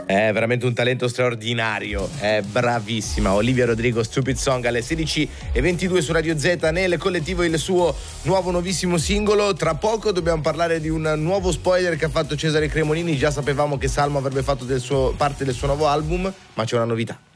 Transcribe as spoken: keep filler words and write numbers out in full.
È veramente un talento straordinario, è bravissima. Olivia Rodrigo, Stupid Song, alle sedici e ventidue su Radio Z. Nel collettivo il suo nuovo nuovissimo singolo. Tra poco dobbiamo parlare di un nuovo spoiler che ha fatto Cesare Cremonini. Già sapevamo che Salmo avrebbe fatto del suo, parte del suo nuovo album, ma c'è una novità.